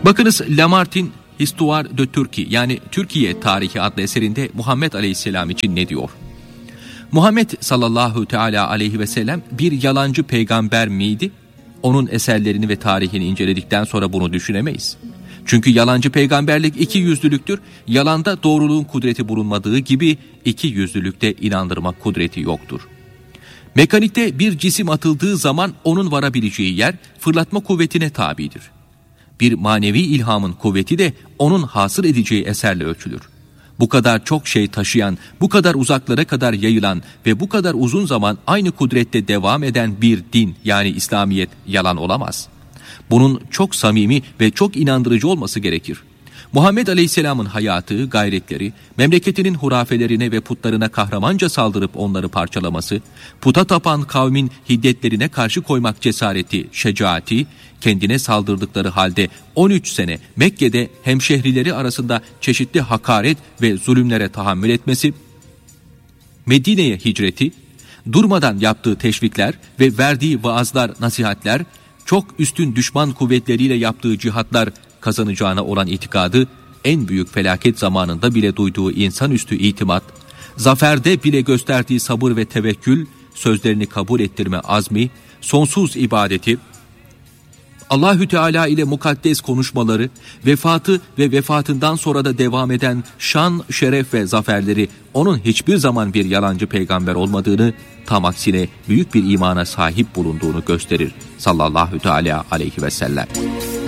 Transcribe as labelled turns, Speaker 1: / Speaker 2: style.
Speaker 1: Bakınız Lamartine Histoire de Turquie yani Türkiye Tarihi adlı eserinde Muhammed Aleyhisselam için ne diyor? Muhammed sallallahu teala aleyhi ve sellem bir yalancı peygamber miydi? Onun eserlerini ve tarihini inceledikten sonra bunu düşünemeyiz. Çünkü yalancı peygamberlik iki yüzlülüktür. Yalanda doğruluğun kudreti bulunmadığı gibi iki yüzlülükte inandırmak kudreti yoktur. Mekanikte bir cisim atıldığı zaman onun varabileceği yer fırlatma kuvvetine tabidir. Bir manevi ilhamın kuvveti de onun hasıl edeceği eserle ölçülür. Bu kadar çok şey taşıyan, bu kadar uzaklara kadar yayılan ve bu kadar uzun zaman aynı kudrette devam eden bir din yani İslamiyet yalan olamaz. Bunun çok samimi ve çok inandırıcı olması gerekir. Muhammed Aleyhisselam'ın hayatı, gayretleri, memleketinin hurafelerine ve putlarına kahramanca saldırıp onları parçalaması, puta tapan kavmin hiddetlerine karşı koymak cesareti, şecaati, kendine saldırdıkları halde 13 sene Mekke'de hemşehrileri arasında çeşitli hakaret ve zulümlere tahammül etmesi, Medine'ye hicreti, durmadan yaptığı teşvikler ve verdiği vaazlar, nasihatler, çok üstün düşman kuvvetleriyle yaptığı cihatlar kazanacağına olan itikadı, en büyük felaket zamanında bile duyduğu insanüstü itimat, zaferde bile gösterdiği sabır ve tevekkül, sözlerini kabul ettirme azmi, sonsuz ibadeti, Allahü Teala ile mukaddes konuşmaları, vefatı ve vefatından sonra da devam eden şan, şeref ve zaferleri onun hiçbir zaman bir yalancı peygamber olmadığını, tam aksine büyük bir imana sahip bulunduğunu gösterir sallallahu teala aleyhi ve sellem.